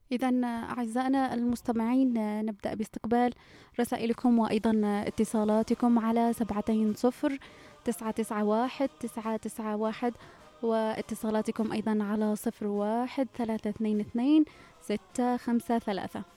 إذا أعزائنا المستمعين، نبدأ باستقبال رسائلكم وأيضا اتصالاتكم على 720 991 991 واتصالاتكم أيضا على 01 322 653.